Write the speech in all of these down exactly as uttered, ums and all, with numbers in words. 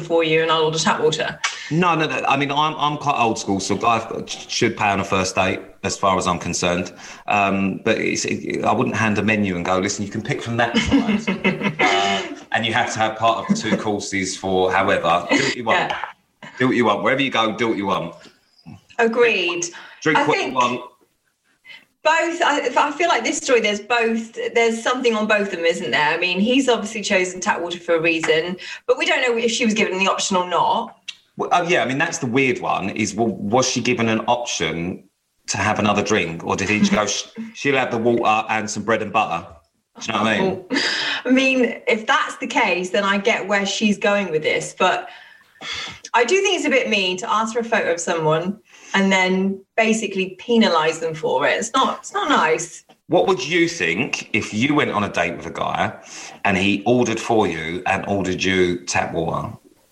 for you and I'll order tap water. No, no, no. I mean, I'm I'm quite old school, so a guy should pay on a first date, as far as I'm concerned. Um, but it's, it, I wouldn't hand a menu and go, listen, you can pick from that side, uh, and you have to have part of the two courses for however. Do what you want. Yeah. Do what you want. Wherever you go, do what you want. Agreed. Drink I what think you want. Both. I, I feel like this story, there's both. There's something on both of them, isn't there? I mean, he's obviously chosen tap water for a reason, but we don't know if she was given the option or not. Well, uh, yeah, I mean, that's the weird one, is, well, was she given an option to have another drink, or did he just go, she'll have the water and some bread and butter? Do you know what I mean? I mean, if that's the case, then I get where she's going with this, but I do think it's a bit mean to ask for a photo of someone and then basically penalise them for it. It's not, it's not nice. What would you think if you went on a date with a guy and he ordered for you and ordered you tap water?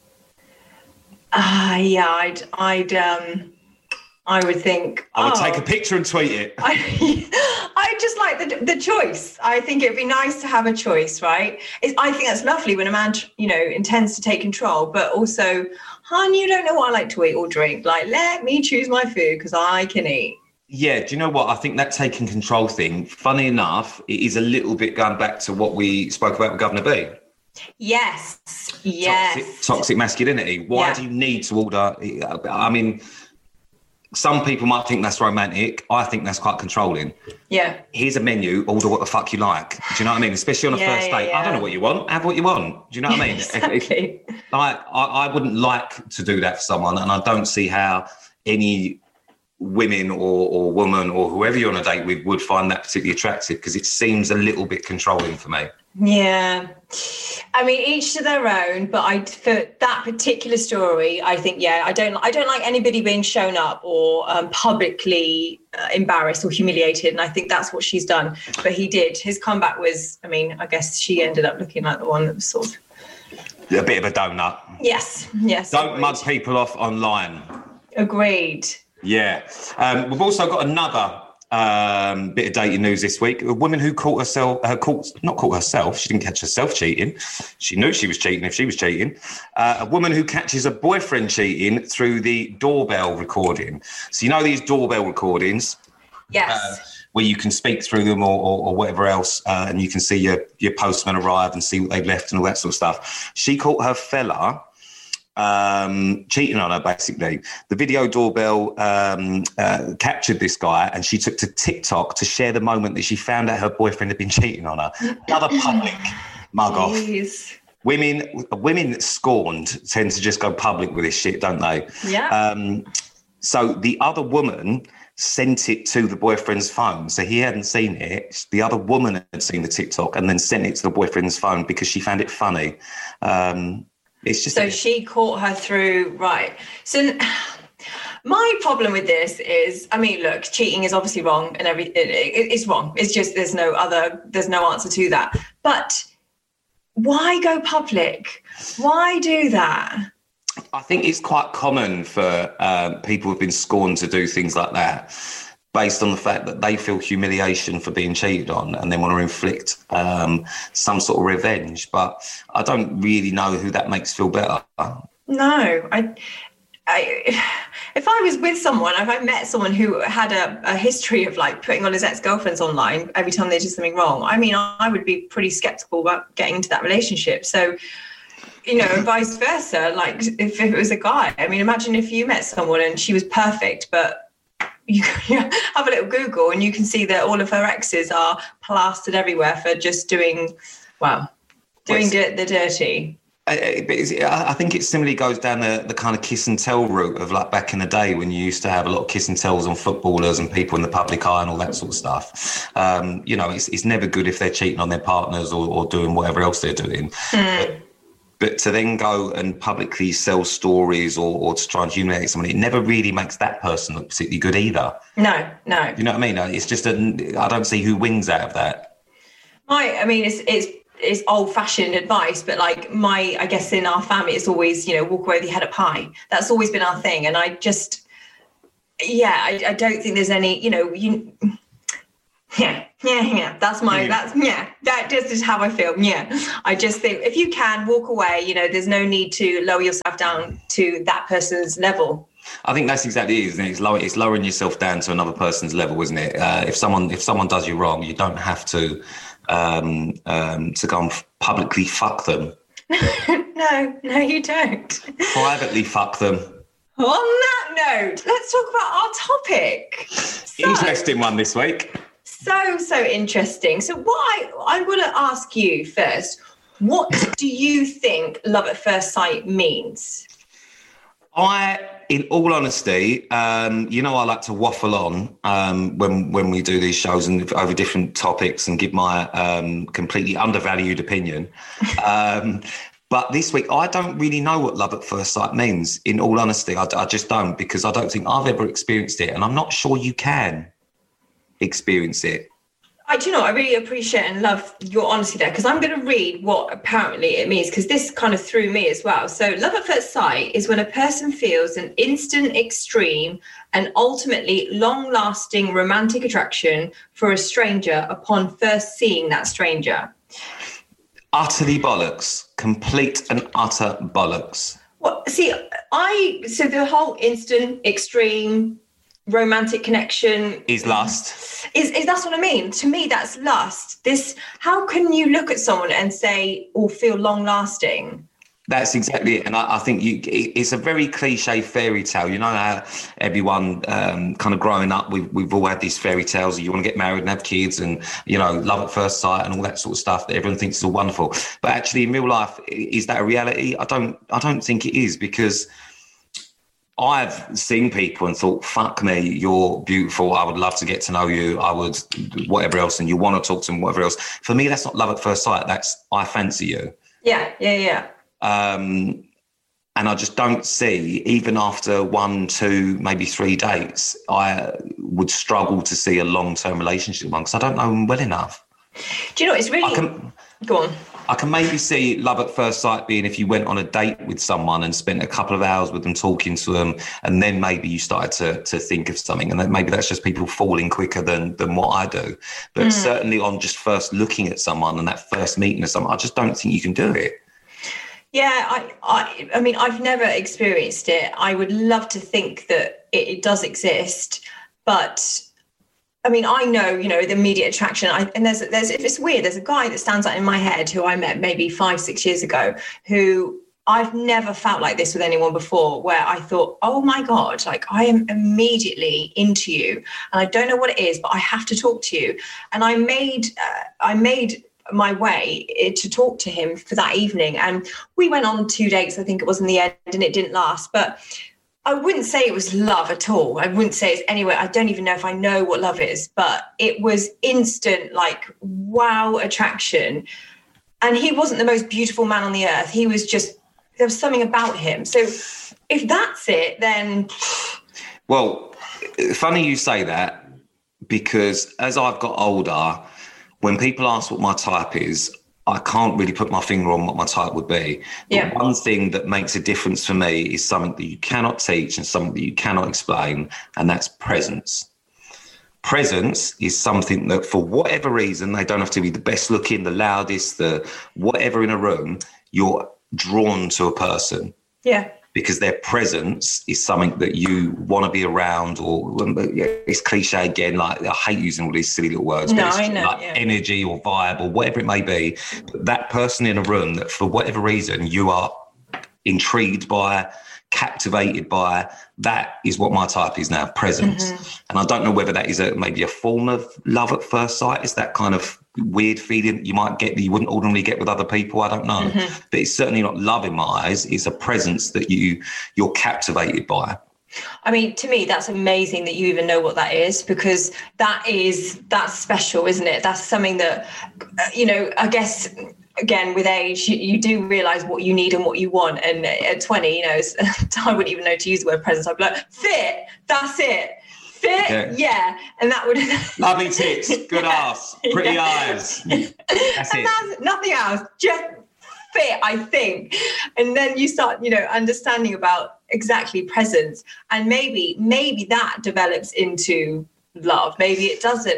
Ah, uh, yeah, I'd, I'd, um, I would think. I would oh, take a picture and tweet it. I, I just like the the choice. I think it'd be nice to have a choice, right? It's, I think that's lovely when a man, you know, intends to take control, but also, hon, you don't know what I like to eat or drink. Like, let me choose my food because I can eat. Yeah, do you know what? I think that taking control thing, funny enough, it is a little bit going back to what we spoke about with Governor B. Yes, yes. Toxic, toxic masculinity. Why yeah. do you need to order? I mean, some people might think that's romantic. I think that's quite controlling. Yeah. Here's a menu, order what the fuck you like. Do you know what I mean? Especially on a yeah, first yeah, date. yeah. I don't know what you want. Have what you want. Do you know what I mean? Exactly. If, if, like, I, I wouldn't like to do that for someone, and I don't see how any women or, or woman or whoever you're on a date with would find that particularly attractive, because it seems a little bit controlling for me. Yeah. I mean, each to their own, but I, for that particular story, I think, yeah, I don't, I don't like anybody being shown up or um, publicly uh, embarrassed or humiliated. And I think that's what she's done. But he did. His comeback was, I mean, I guess she ended up looking like the one that was sort of... A bit of a donut. Yes, yes. Don't agreed. mug people off online. Agreed. Yeah. Um, we've also got another um, bit of dating news this week. A woman who caught herself, uh, caught, not caught herself, she didn't catch herself cheating. She knew she was cheating if she was cheating. Uh, a woman who catches a boyfriend cheating through the doorbell recording. So you know these doorbell recordings? Yes. Uh, where you can speak through them or, or, or whatever else, uh, and you can see your, your postman arrive and see what they've left and all that sort of stuff. She caught her fella um cheating on her, basically. The video doorbell um uh, captured this guy, and she took to TikTok to share the moment that she found out her boyfriend had been cheating on her. Another public mug Jeez. off. Women women scorned tend to just go public with this shit, don't they? Yeah. Um so the other woman sent it to the boyfriend's phone. So he hadn't seen it. The other woman had seen the TikTok and then sent it to the boyfriend's phone because she found it funny. Um It's just so she caught her through, right. So my problem with this is, I mean, look, cheating is obviously wrong and every it, it, it's wrong. It's just there's no other, there's no answer to that. But why go public? Why do that? I think it's quite common for um, people who've been scorned to do things like that, based on the fact that they feel humiliation for being cheated on and they want to inflict um, some sort of revenge. But I don't really know who that makes feel better. No, I, I, if I was with someone, if I met someone who had a, a history of like putting all his ex-girlfriends online every time they did something wrong, I mean, I would be pretty skeptical about getting into that relationship. So, you know, vice versa. Like if, if it was a guy, I mean, imagine if you met someone and she was perfect, but you have a little Google and you can see that all of her exes are plastered everywhere for just doing, well, doing well, the dirty. I, I think it similarly goes down the, the kind of kiss and tell route of like back in the day when you used to have a lot of kiss and tells on footballers and people in the public eye and all that sort of stuff. Um, you know, it's it's never good if they're cheating on their partners or, or doing whatever else they're doing. Mm. But, But to then go and publicly sell stories or, or to try and humiliate someone, it never really makes that person look particularly good either. No, no. You know what I mean? It's just, a, I don't see who wins out of that. My, I mean, it's it's it's old-fashioned advice, but like my, I guess in our family, it's always, you know, walk away with your head up high. That's always been our thing. And I just, yeah, I, I don't think there's any, you know, you... Yeah, yeah, yeah. That's my, Yeah. that's, yeah, that just is how I feel. Yeah. I just think if you can walk away, you know, there's no need to lower yourself down to that person's level. I think that's exactly it, isn't it? It's, lower, it's lowering yourself down to another person's level, isn't it? Uh, if someone if someone does you wrong, you don't have to um, um, to go and publicly fuck them. No, no, you don't. Privately fuck them. On that note, let's talk about our topic. So, Interesting one this week. So, so interesting. So what I, I want to ask you first, what do you think love at first sight means? I, in all honesty, um, you know, I like to waffle on um, when when we do these shows and over different topics and give my um, completely undervalued opinion. Um, but this week, I don't really know what love at first sight means. In all honesty, I, I just don't, because I don't think I've ever experienced it, and I'm not sure you can experience it. I do you know, I really appreciate and love your honesty there, because I'm going to read what apparently it means, because this kind of threw me as well. So love at first sight is when a person feels an instant, extreme and ultimately long-lasting romantic attraction for a stranger upon first seeing that stranger. Utterly bollocks. Complete and utter bollocks. Well, see, I, so the whole instant, extreme, romantic connection Is lust. Is, is that's what I mean. To me, that's lust. This, how can you look at someone and say or feel long lasting? That's exactly it. And I, I think you, it's a very cliche fairy tale. You know how everyone um, kind of growing up, we've, we've all had these fairy tales. You want to get married and have kids and, you know, love at first sight and all that sort of stuff that everyone thinks is all wonderful. But actually in real life, is that a reality? I don't, I don't think it is, because I've seen people and thought, fuck me, you're beautiful. I would love to get to know you. I would, whatever else. And you want to talk to them, whatever else. For me, that's not love at first sight. That's, I fancy you. Yeah, yeah, yeah. Um, and I just don't see, even after one, two, maybe three dates, I would struggle to see a long-term relationship one, because I don't know them well enough. Do you know, it's really... I can, Go on. I can maybe see love at first sight being if you went on a date with someone and spent a couple of hours with them, talking to them, and then maybe you started to to think of something, and then maybe that's just people falling quicker than than what I do. But mm. certainly on just first looking at someone and that first meeting of someone, I just don't think you can do it. Yeah, I, I, I mean, I've never experienced it. I would love to think that it, it does exist, but I mean, I know, you know, the immediate attraction. I, and there's, there's, if it's weird, there's a guy that stands out in my head who I met maybe five, six years ago, who I've never felt like this with anyone before, where I thought, oh my God, like I am immediately into you, and I don't know what it is, but I have to talk to you. And I made, uh, I made. my way to talk to him for that evening, and we went on two dates, I think it was, in the end, and it didn't last. But I wouldn't say it was love at all. I wouldn't say it's anywhere. I don't even know if I know what love is, but it was instant, like, wow attraction. And he wasn't the most beautiful man on the earth. He was just, there was something about him. So if that's it, then... Well, funny you say that, because as I've got older, when people ask what my type is, I can't really put my finger on what my type would be. But yeah. One thing that makes a difference for me is something that you cannot teach and something that you cannot explain, and that's presence. Presence is something that, for whatever reason, they don't have to be the best looking, the loudest, the whatever in a room, you're drawn to a person. Yeah. Because their presence is something that you want to be around, or it's cliche again, like I hate using all these silly little words, no, but it's I know, like yeah. energy or vibe or whatever it may be. But that person in a room that for whatever reason you are intrigued by, captivated by, that is what my type is now, presence. Mm-hmm. And I don't know whether that is a maybe a form of love at first sight. It's that kind of weird feeling that you might get that you wouldn't ordinarily get with other people. I don't know. Mm-hmm. But it's certainly not love in my eyes. It's a presence that you, you're captivated by. I mean, to me, that's amazing that you even know what that is, because that is, that's special, isn't it? That's something that, you know, I guess... Again, with age, you, you do realise what you need and what you want. And at twenty, you know, I wouldn't even know to use the word presence. I'd be like, fit, that's it. Fit, yeah. yeah. And that would... Lovely tits, good ass, pretty yeah. eyes. That's and it. That's nothing else, just fit, I think. And then you start, you know, understanding about exactly presence. And maybe, maybe that develops into love. Maybe it doesn't. I,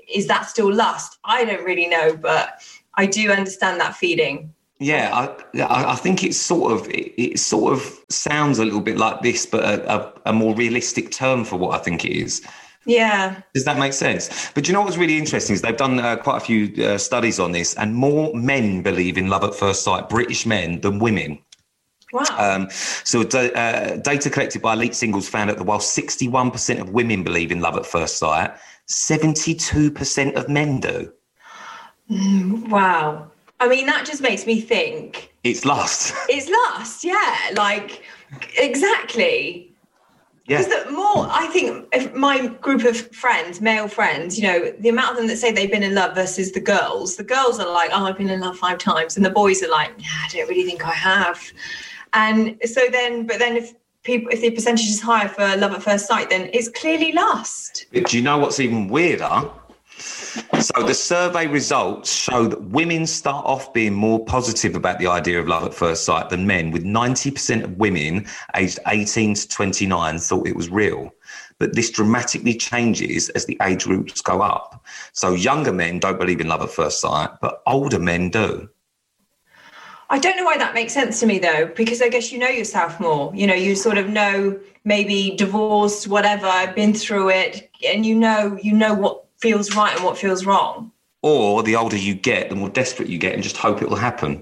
is that still lust? I don't really know, but I do understand that feeling. Yeah, I, I think it's sort of it, it sort of sounds a little bit like this, but a, a, a more realistic term for what I think it is. Yeah. Does that make sense? But do you know what's really interesting is they've done uh, quite a few uh, studies on this, and more men believe in love at first sight, British men, than women. Wow. Um, so uh, data collected by Elite Singles found that while sixty-one percent of women believe in love at first sight, seventy-two percent of men do. Mm, wow. I mean, that just makes me think. It's lust. It's lust, yeah. Like, exactly. Yeah. Because the more, I think, if my group of friends, male friends, you know, the amount of them that say they've been in love versus the girls, the girls are like, oh, I've been in love five times. And the boys are like, nah, I don't really think I have. And so then, but then if people, if the percentage is higher for love at first sight, then it's clearly lust. But do you know what's even weirder? So the survey results show that women start off being more positive about the idea of love at first sight than men, with ninety percent of women aged eighteen to twenty-nine thought it was real. But this dramatically changes as the age groups go up. So younger men don't believe in love at first sight, but older men do. I don't know why that makes sense to me, though, because I guess you know yourself more. You know, you sort of know, maybe divorced, whatever, been through it, and you know, you know what feels right and what feels wrong. Or the older you get, the more desperate you get, and just hope it will happen.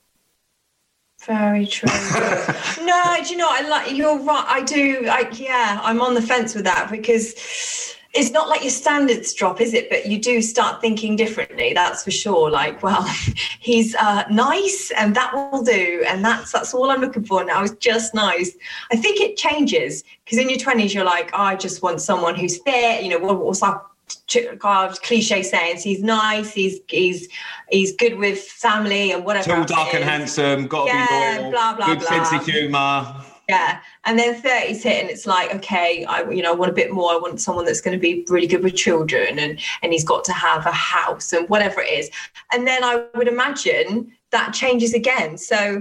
Very true. No, do you know, I like, you're right. I do. I, yeah, I'm on the fence with that, because it's not like your standards drop, is it? But you do start thinking differently. That's for sure. Like, well, he's uh, nice, and that will do. And that's that's all I'm looking for now, is just nice. I think it changes, because in your twenties, you're like, oh, I just want someone who's fit. You know, what, what's that cliche saying? He's nice. He's he's he's good with family and whatever. Tall, dark, and handsome. Got to yeah, be loyal. Blah blah good blah. sense of humour. Yeah, and then thirties hit, and it's like, okay, I you know I want a bit more. I want someone that's going to be really good with children, and and he's got to have a house and whatever it is. And then I would imagine that changes again. So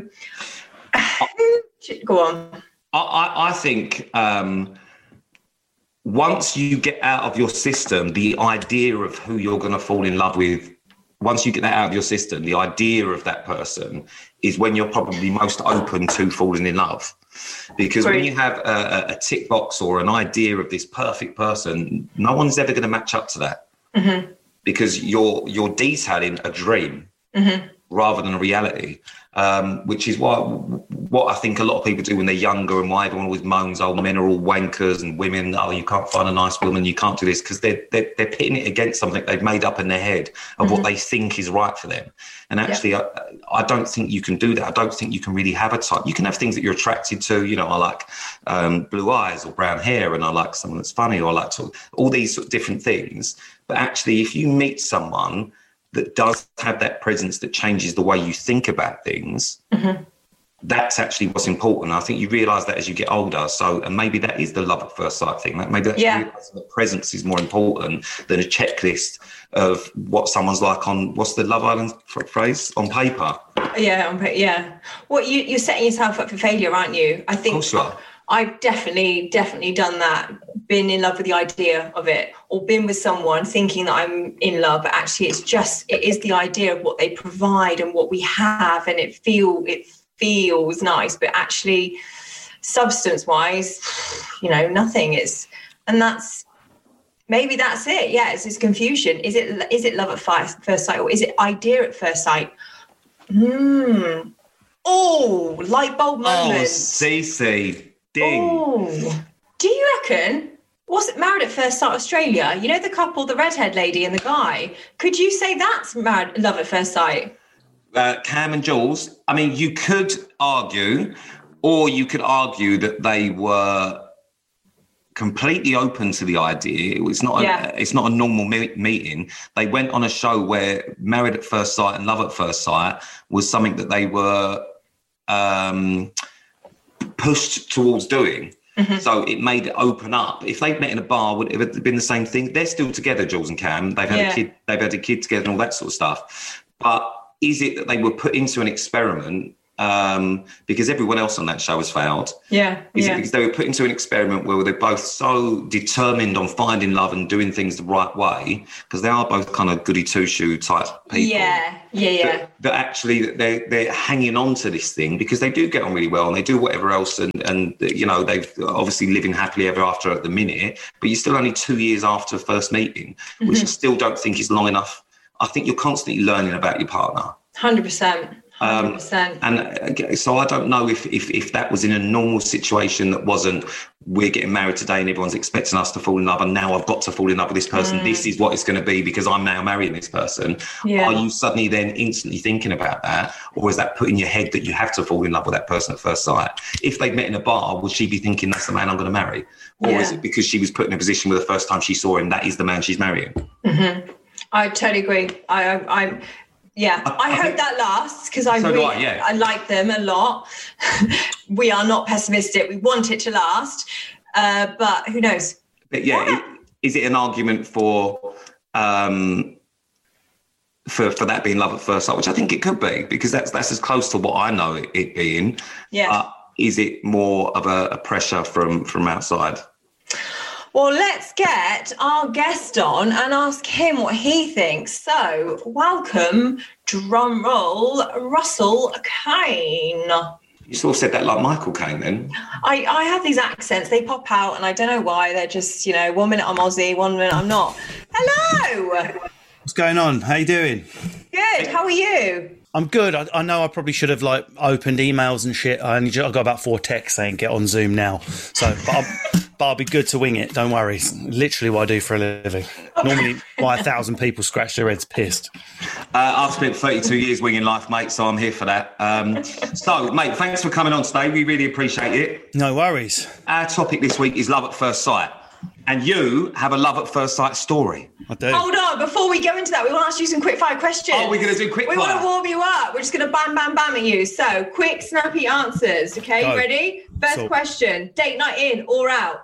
go on. I, I, I think um, once you get out of your system the idea of who you're going to fall in love with, once you get that out of your system, the idea of that person is when you're probably most open to falling in love. Because when you have a, a tick box or an idea of this perfect person, no one's ever going to match up to that. Mm-hmm. Because you're you're detailing a dream mm-hmm. rather than a reality, um, which is why what I think a lot of people do when they're younger, and why everyone always moans, oh, men are all wankers, and women, oh, you can't find a nice woman, you can't do this, because they're, they're, they're pitting it against something they've made up in their head of mm-hmm. what they think is right for them. And actually, yeah. I, I don't think you can do that. I don't think you can really have a type. You can have things that you're attracted to. You know, I like um, blue eyes or brown hair, and I like someone that's funny, or I like to, all these sort of different things. But actually, if you meet someone that does have that presence that changes the way you think about things, mm-hmm. that's actually what's important. I think you realise that as you get older. So, and maybe that is the love at first sight thing. That maybe that's yeah. realising that presence is more important than a checklist of what someone's like on, what's the Love Island phrase? On paper. Yeah, on paper, yeah. Well, you, you're setting yourself up for failure, aren't you? I think. Of course you are. I've definitely, definitely done that, been in love with the idea of it, or been with someone thinking that I'm in love, but actually it's just, it is the idea of what they provide and what we have, and it feel it feels nice, but actually substance-wise, you know, nothing is, and that's, maybe that's it, yeah, it's this confusion. Is it is it love at first sight, or is it idea at first sight? Hmm. Oh, light bulb moment. Oh, Cece. Oh, do you reckon, was it Married at First Sight Australia? You know, the couple, the redhead lady and the guy. Could you say that's married, love at first sight? Uh, Cam and Jules. I mean, you could argue, or you could argue that they were completely open to the idea. It was not. Yeah. A, it's not a normal me- meeting. They went on a show where Married at First Sight and Love at First Sight was something that they were. Um, pushed towards doing. Mm-hmm. So it made it open up. If they'd met in a bar, would it have been the same thing? They're still together, Jules and Cam. They've had yeah. a kid, they've had a kid together and all that sort of stuff. But is it that they were put into an experiment um, because everyone else on that show has failed? Yeah. Is yeah. it because they were put into an experiment where they're both so determined on finding love and doing things the right way, because they are both kind of goody two-shoe type people. Yeah, yeah, yeah. That, that actually they're, they're hanging on to this thing because they do get on really well and they do whatever else. And, and you know, they've obviously living happily ever after at the minute, but you're still only two years after first meeting, which mm-hmm. I still don't think is long enough. I think you're constantly learning about your partner. one hundred percent. one hundred percent. Um, and so I don't know if, if if that was in a normal situation that wasn't, we're getting married today and everyone's expecting us to fall in love and now I've got to fall in love with this person. Mm. This is what it's going to be because I'm now marrying this person. Yeah. Are you suddenly then instantly thinking about that? Or is that put in your head that you have to fall in love with that person at first sight? If they've met in a bar, will she be thinking that's the man I'm going to marry? Or yeah. is it because she was put in a position where the first time she saw him, that is the man she's marrying? Mm-hmm. I totally agree. I, I, I'm... Yeah, I, I, I hope think, that lasts because I, so really, I, yeah. I like them a lot. We are not pessimistic. We want it to last, uh, but who knows? But yeah, yeah. It, is it an argument for um, for for that being love at first sight? Which I think it could be because that's that's as close to what I know it, it being. Yeah. Uh, is it more of a, a pressure from from outside? Well, let's get our guest on and ask him what he thinks. So, welcome, drum roll, Russell Kane. You sort of said that like Michael Caine then. I, I have these accents, they pop out and I don't know why. They're just, you know, one minute I'm Aussie, one minute I'm not. Hello. What's going on? How you doing? Good, how are you? I'm good. I, I know I probably should have like opened emails and shit. I only just, I got about four texts saying get on Zoom now. So, but I'll, but I'll be good to wing it. Don't worry. It's literally what I do for a living. Normally, why a thousand people scratch their heads pissed. Uh, I've spent thirty-two years winging life, mate. So I'm here for that. Um, so, mate, thanks for coming on today. We really appreciate it. No worries. Our topic this week is love at first sight. And you have a love at first sight story. I do. Hold on, before we go into that, we want to ask you some quick fire questions. Oh, we're going to do quick we fire. We want to warm you up. We're just going to bam, bam, bam at you. So, quick, snappy answers. Okay, go. Ready? First so, question, date night in or out?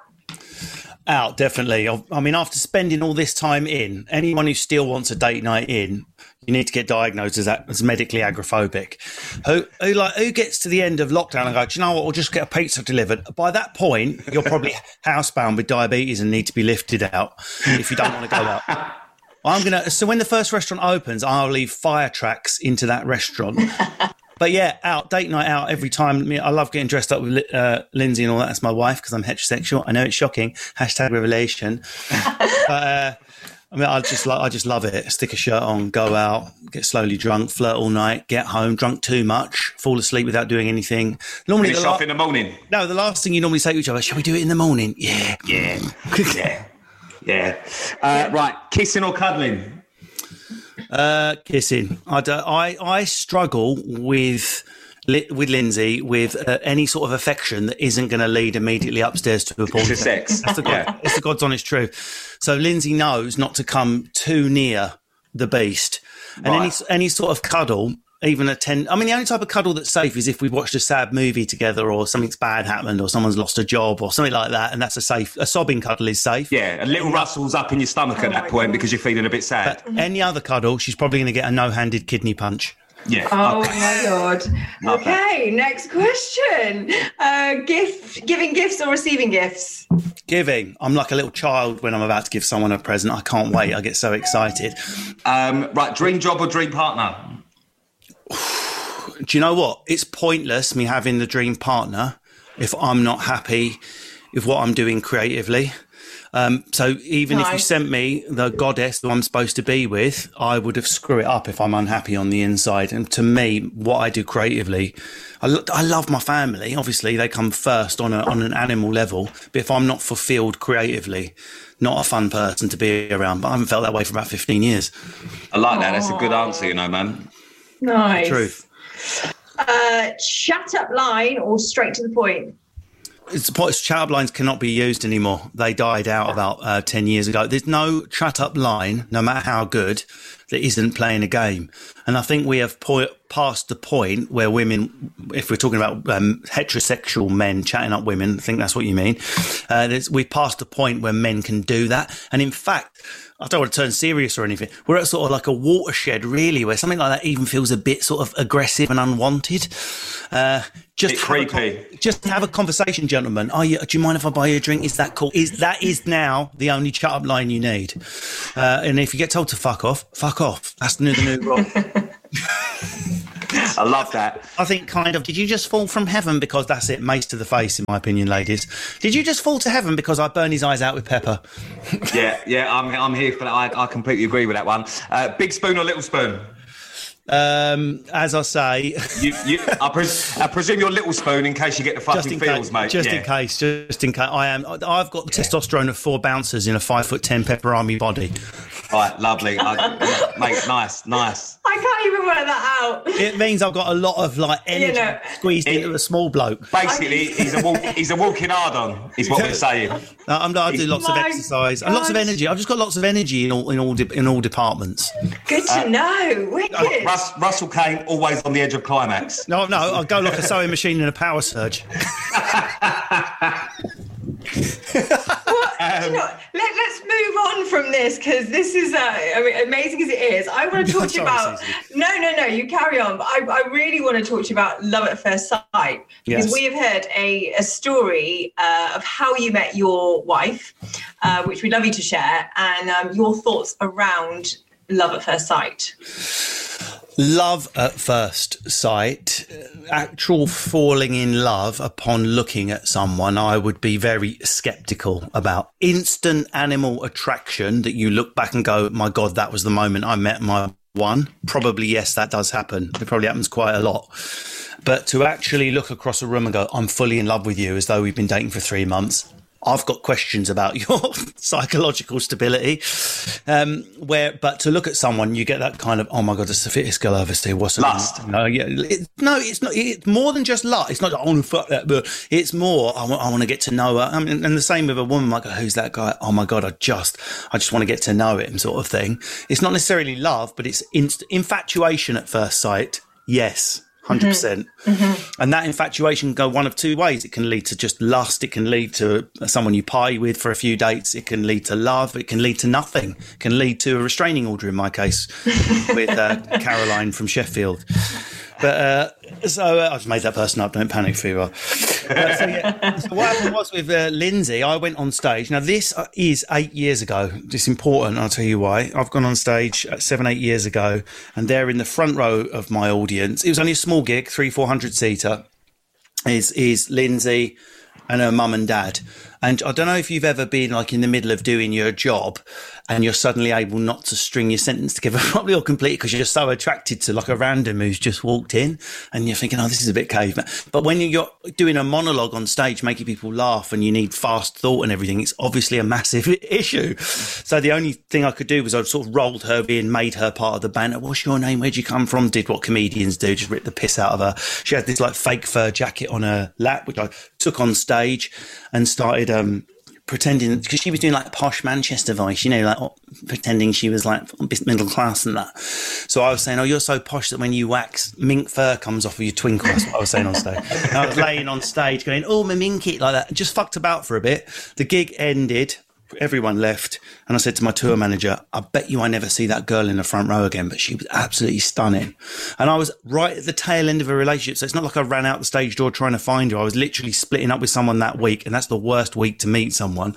Out, definitely. I mean, after spending all this time in, anyone who still wants a date night in, you need to get diagnosed as, as medically agoraphobic. Who, who like who gets to the end of lockdown and go, do you know what, we'll just get a pizza delivered. By that point, you're probably housebound with diabetes and need to be lifted out if you don't want to go out. I'm gonna. So when the first restaurant opens, I'll leave fire tracks into that restaurant. But yeah, out, date night out every time. I love getting dressed up with uh, Lindsay and all that. That's my wife because I'm heterosexual. I know it's shocking. Hashtag revelation. But uh, I mean, I just like, I just love it. Stick a shirt on, go out, get slowly drunk, flirt all night, get home, drunk too much, fall asleep without doing anything. Normally, finish la- off in the morning. No, the last thing you normally say to each other, shall we do it in the morning? Yeah. Yeah. yeah. Yeah. Uh, right. Kissing or cuddling? Uh, kissing. I, do, I I struggle with with Lindsay with uh, any sort of affection that isn't going to lead immediately upstairs to a porn. To sex. That's the, yeah. It's the God's honest truth. So Lindsay knows not to come too near the beast, and right. any any sort of cuddle. Even a ten. I mean, the only type of cuddle that's safe is if we've watched a sad movie together, or something's bad happened, or someone's lost a job, or something like that, and that's a safe. A sobbing cuddle is safe. Yeah, a little rustles up in your stomach oh at that point God. Because you're feeling a bit sad. But any other cuddle, she's probably going to get a no-handed kidney punch. Yeah. Oh okay. my God. Love okay, that. Next question. Uh, gift, giving gifts or receiving gifts? Giving. I'm like a little child when I'm about to give someone a present. I can't wait. I get so excited. Um, right, dream job or dream partner? Do you know what? It's pointless me having the dream partner if I'm not happy with what I'm doing creatively. Um, so even nice. If you sent me the goddess that I'm supposed to be with, I would have screw it up if I'm unhappy on the inside. And to me, what I do creatively, I, lo- I love my family. Obviously, they come first on a, on an animal level. But if I'm not fulfilled creatively, not a fun person to be around. But I haven't felt that way for about fifteen years. I like that. That's a good answer, you know, man. Nice. Truth. Uh, shut up line or straight to the point? It's the point. Chat up lines cannot be used anymore. They died out about uh, ten years ago. There's no chat up line, no matter how good, that isn't playing a game. And I think we have po- passed the point where women, if we're talking about um, heterosexual men chatting up women, I think that's what you mean. Uh, we've passed the point where men can do that. And in fact, I don't want to turn serious or anything. We're at sort of like a watershed, really, where something like that even feels a bit sort of aggressive and unwanted. Uh, just it's have creepy. A, just have a conversation, gentlemen. Are you? Do you mind if I buy you a drink? Is that cool? Is that is now the only chat up line you need? Uh, and if you get told to fuck off, fuck off. That's the new the new rule. I love that. I think kind of, did you just fall from heaven? Because that's it, mace to the face, in my opinion, ladies. Did you just fall to heaven because I burn his eyes out with pepper? yeah, yeah, I'm I'm here for that. I, I completely agree with that one. Uh, big spoon or little spoon? Um, as I say, you, you, I, pres- I presume you're little spoon in case you get the fucking feels, case, mate. Just yeah. in case, just in case. I am. I've got the yeah. testosterone of four bouncers in a five foot ten pepper army body. Right, lovely, I, mate. Nice, nice. I can't even work that out. It means I've got a lot of like energy you know, squeezed it, into a small bloke. Basically, he's a walk, he's a walking hard on. Is what we're saying. I'm, I do lots of exercise and lots of energy. I've just got lots of energy in all in all de- in all departments. Good to uh, know. Wicked. Uh, Russ, Russell Kane always on the edge of climax. No, no, I go like a sewing machine in a power surge. well, um, you know, let, let's move on from this because this is, uh, I mean, amazing as it is. I want to talk to you about. No, no, no. You carry on. But I, I really want to talk to you about love at first sight because yes. we have heard a, a story uh, of how you met your wife, uh, which we'd love you to share, and um, your thoughts around love at first sight. Love at first sight, actual falling in love upon looking at someone, I would be very sceptical about. Instant animal attraction that you look back and go, my God, that was the moment I met my one. Probably, yes, that does happen. It probably happens quite a lot. But to actually look across a room and go, I'm fully in love with you as though we've been dating for three months. I've got questions about your psychological stability. Um, where, but to look at someone, you get that kind of, oh my God, it's the fittest girl I've ever seen. What's the lust? No, yeah, it, no, it's not. It's more than just lust. It's not. I want to fuck that, but it's more. I want. I want to get to know her. I mean, and the same with a woman. Like, who's that guy? Oh my God, I just, I just want to get to know him, sort of thing. It's not necessarily love, but it's inst- infatuation at first sight. Yes. one hundred percent. Mm-hmm. And that infatuation can go one of two ways. It can lead to just lust. It can lead to someone you party with for a few dates. It can lead to love. It can lead to nothing. It can lead to a restraining order in my case with uh, Caroline from Sheffield. But uh, so uh, I just made that person up. Don't panic, Fever. Uh, so, yeah. So what happened was with uh, Lindsay, I went on stage. Now, this is eight years ago. It's important. I'll tell you why. I've gone on stage seven, eight years ago, and they're in the front row of my audience. It was only a small gig, three, four hundred seater. Is is Lindsay and her mum and dad. And I don't know if you've ever been like in the middle of doing your job and you're suddenly able not to string your sentence together properly or complete because you're so attracted to like a random who's just walked in and you're thinking, oh, this is a bit caveman. But when you're doing a monologue on stage, making people laugh and you need fast thought and everything, it's obviously a massive issue. So the only thing I could do was I sort of rolled her in, made her part of the banter. What's your name? Where'd you come from? Did what comedians do, just rip the piss out of her. She had this like fake fur jacket on her lap, which I took on stage and started um, pretending, because she was doing like posh Manchester voice, you know, like oh, pretending she was like middle class and that. So I was saying, oh, you're so posh that when you wax, mink fur comes off of your twinkle. That's what I was saying on stage. And I was laying on stage going, oh, my minky, like that. Just fucked about for a bit. The gig ended. Everyone left. And I said to my tour manager, I bet you I never see that girl in the front row again, but she was absolutely stunning. And I was right at the tail end of a relationship. So it's not like I ran out the stage door trying to find her. I was literally splitting up with someone that week. And that's the worst week to meet someone.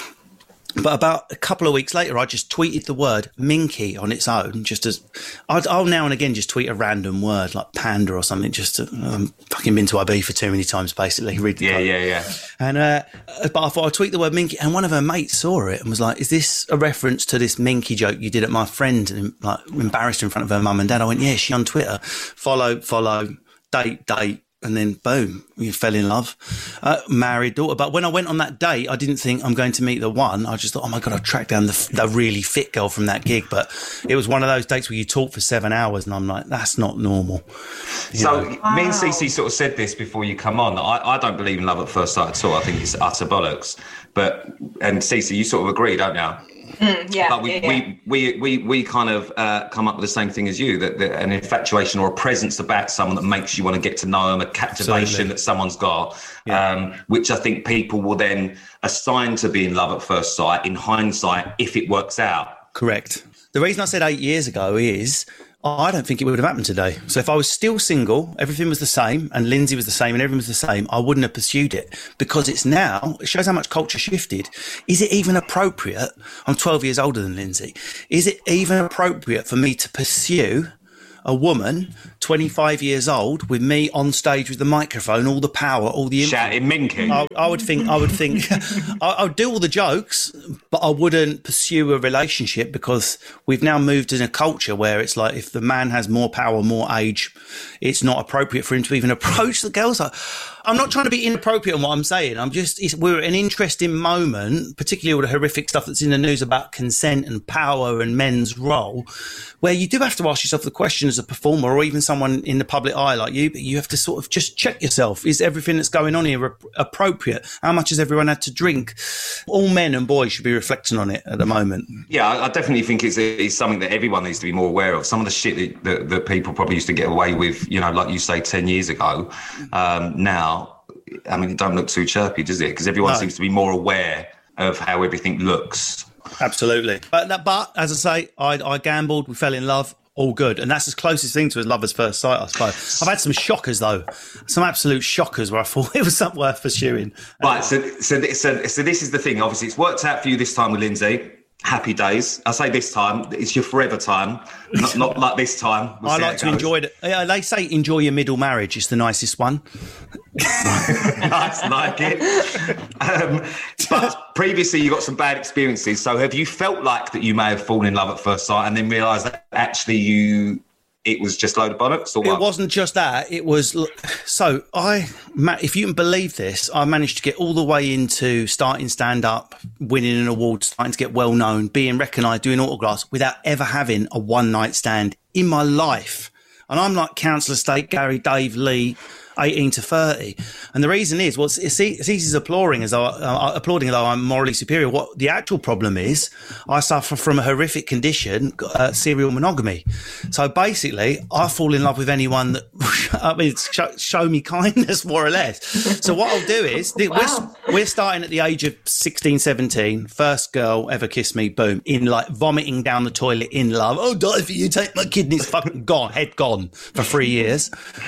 But about a couple of weeks later, I just tweeted the word minky on its own, just as I'd, I'll now and again just tweet a random word like panda or something, just to, um, fucking been to I B for too many times, basically. Read the yeah, code. yeah, yeah. And, uh, but I thought I'd tweet the word minky, and one of her mates saw it and was like, is this a reference to this minky joke you did at my friend? And like embarrassed her in front of her mum and dad. I went, yeah, she on Twitter. Follow, follow, date, date. And then, boom, we fell in love, uh, married, daughter. But when I went on that date, I didn't think I'm going to meet the one. I just thought, oh, my God, I've tracked down the, the really fit girl from that gig. But it was one of those dates where you talk for seven hours and I'm like, that's not normal. You so know? Me and Cece sort of said this before you come on. I, I don't believe in love at first sight at all. I think it's utter bollocks. But, and Cece, you sort of agree, don't you? Mm, yeah, but we, yeah, yeah. we we we we kind of uh, come up with the same thing as you, that, that an infatuation or a presence about someone that makes you want to get to know them, a captivation Absolutely. that someone's got, Yeah. um, which I think people will then assign to being love at first sight in hindsight if it works out. Correct. The reason I said eight years ago is I don't think it would have happened today. So if I was still single, everything was the same, and Lindsay was the same, and everything was the same, I wouldn't have pursued it, because it's now, it shows how much culture shifted. Is it even appropriate? I'm twelve years older than Lindsay. Is it even appropriate for me to pursue a woman, twenty-five years old, with me on stage with the microphone, all the power, all the influence? Shouting Minky. I, I would think, I would think, I, I would do all the jokes, but I wouldn't pursue a relationship, because we've now moved in a culture where it's like, if the man has more power, more age, it's not appropriate for him to even approach the girls. I, I'm not trying to be inappropriate on what I'm saying. I'm just, it's, we're at an interesting moment, particularly all the horrific stuff that's in the news about consent and power and men's role, where you do have to ask yourself the question as a performer, or even someone in the public eye like you, but you have to sort of just check yourself. Is everything that's going on here appropriate? How much has everyone had to drink? All men and boys should be reflecting on it at the moment. Yeah, I, I definitely think it's, it's something that everyone needs to be more aware of. Some of the shit that, that, that people probably used to get away with, you know, like you say, ten years ago, um, now, I mean, it don't look too chirpy, does it? Because everyone No. seems to be more aware of how everything looks. Absolutely. But, but as I say, I, I gambled, we fell in love. All good. And that's the closest thing to a love at first sight, I suppose. I've had some shockers, though. Some absolute shockers where I thought it was something worth pursuing. Right, so, so, so, so this is the thing. Obviously, it's worked out for you this time with Lindsay. Happy days. I say this time, it's your forever time, not, not like this time. We'll I see how like it to goes. enjoy it. Yeah, they say enjoy your middle marriage. It's the nicest one. Nice, like it. Um, but previously, you got some bad experiences. So have you felt like that you may have fallen in love at first sight and then realised that actually you... it was just a load of bollocks, or what? It wasn't just that. It was so I. If you can believe this, I managed to get all the way into starting stand up, winning an award, starting to get well known, being recognised, doing autographs without ever having a one night stand in my life. And I'm like Councillor State, Gary, Dave, Lee, eighteen to thirty. And the reason is, well, it's, it's easy as applauding as though, uh, applauding as though I'm morally superior. What the actual problem is, I suffer from a horrific condition, uh, serial monogamy. So basically, I fall in love with anyone that, I mean, show, show me kindness, more or less. So what I'll do is, Wow. we're, we're starting at the age of sixteen, seventeen. First girl ever kissed me, boom, in like vomiting down the toilet in love. Oh, die for you, take my kidneys, fucking gone, head gone for three years.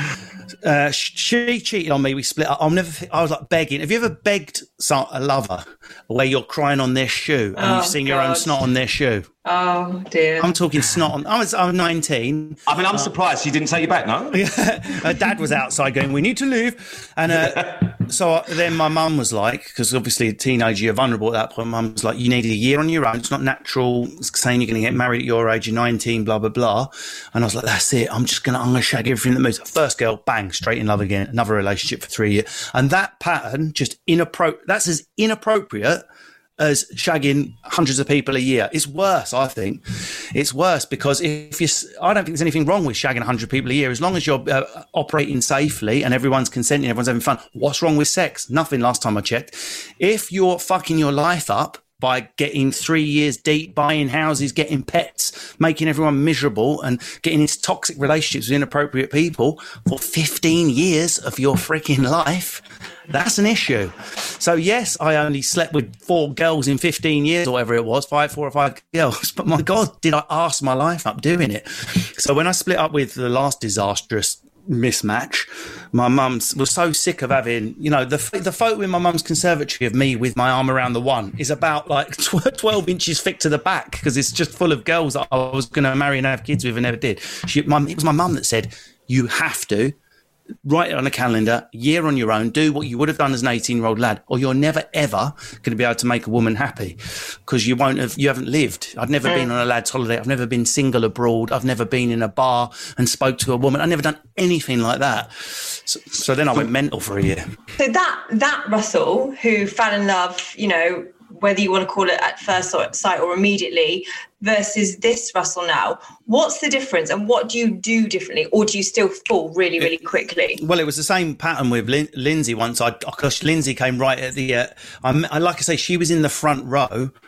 Uh, she cheated on me. We split up. I'll never. I was like begging. Have you ever begged a lover where you're crying on their shoe and Oh, you've seen your own God. snot on their shoe? Oh dear. I'm talking snot on. I was. I was nineteen. I mean, I'm surprised she didn't take you back, no? Her dad was outside going, "We need to leave," and uh, so then my mum was like, because obviously a teenager, you're vulnerable at that point. Mum was like, "You need a year on your own. It's not natural saying you're going to get married at your age. You're nineteen, blah blah blah." And I was like, "That's it. I'm just gonna, I'm gonna shag everything that moves." First girl, bang, straight in love again. Another relationship for three years, and that pattern just inappropriate. That's as inappropriate as shagging hundreds of people a year. It's worse, I think. It's worse because if you, I don't think there's anything wrong with shagging one hundred people a year as long as you're uh, operating safely and everyone's consenting, everyone's having fun. What's wrong with sex? Nothing last time I checked. If you're fucking your life up by getting three years deep, buying houses, getting pets, making everyone miserable and getting into toxic relationships with inappropriate people for fifteen years of your freaking life, that's an issue. So yes, I only slept with four girls in fifteen years or whatever it was, five, four or five girls. But my God, did I arse my life up doing it? So when I split up with the last disastrous mismatch, my mum was so sick of having, you know, the the photo in my mum's conservatory of me with my arm around the one is about like twelve inches thick to the back because it's just full of girls that I was going to marry and have kids with and never did. She, my, it was my mum that said, you have to write it on a calendar, year on your own, do what you would have done as an eighteen-year-old lad, or you're never, ever going to be able to make a woman happy because you won't have, you haven't lived. I've never been on a lad's holiday. I've never been single abroad. I've never been in a bar and spoke to a woman. I've never done anything like that. So, so then I went mental for a year. So that that Russell who fell in love, you know, whether you want to call it at first sight or immediately, versus this Russell now, what's the difference and what do you do differently, or do you still fall really, really quickly? Well, it was the same pattern with Lin- Lindsay once. I, gosh, Lindsay came right at the, uh, I, like I say, she was in the front row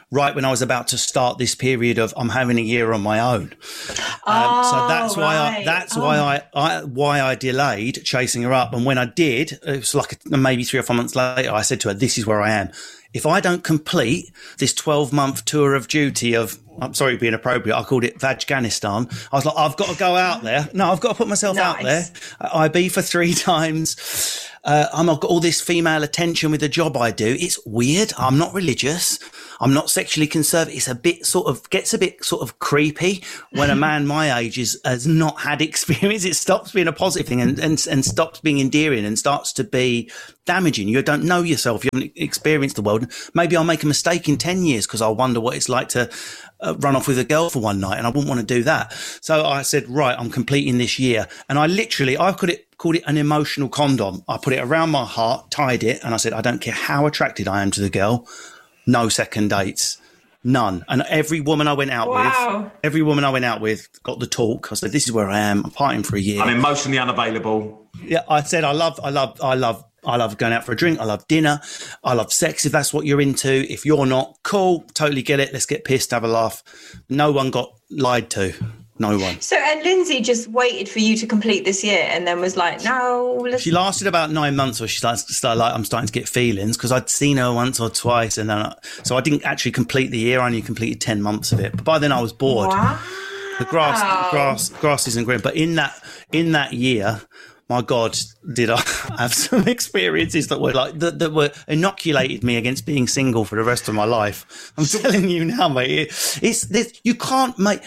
right when I was about to start this period of I'm having a year on my own. Oh, um, so that's right. why I, that's oh. why I, I, why I delayed chasing her up. And when I did, it was like a, maybe three or four months later, I said to her, this is where I am. If I don't complete this twelve month tour of duty of, I'm sorry to be inappropriate, I called it Vajganistan. I was like, I've got to go out there. No, I've got to put myself Nice. out there. I B for three times. Uh, I'm, I've got all this female attention with the job I do. It's weird. I'm not religious. I'm not sexually conservative. It's a bit sort of, gets a bit sort of creepy when a man my age is, has not had experience. It stops being a positive thing and, and, and stops being endearing and starts to be damaging. You don't know yourself. You haven't experienced the world. Maybe I'll make a mistake in ten years because I'll wonder what it's like to uh, run off with a girl for one night, and I wouldn't want to do that. So I said, right, I'm completing this year. And I literally, I could it, called it an emotional condom. I put it around my heart, tied it, and I said, I don't care how attracted I am to the girl. No second dates. None. And every woman I went out Wow. with, every woman I went out with got the talk. I said, this is where I am. I'm partying for a year. I'm emotionally unavailable. Yeah, I said, I love, I love, I love, I love going out for a drink. I love dinner. I love sex. If that's what you're into, if you're not, cool, totally get it. Let's get pissed, have a laugh. No one got lied to. No one. So, and Lindsay just waited for you to complete this year and then was like, no, let's... She lasted about nine months where she started, started like, I'm starting to get feelings because I'd seen her once or twice. And then, I, so I didn't actually complete the year. I only completed ten months of it. But by then I was bored. Wow. The grass, the grass, grass isn't green. But in that, in that year, my God, did I have some experiences that were like that, that were inoculated me against being single for the rest of my life. I'm telling you now, mate. It, it's this, you can't make.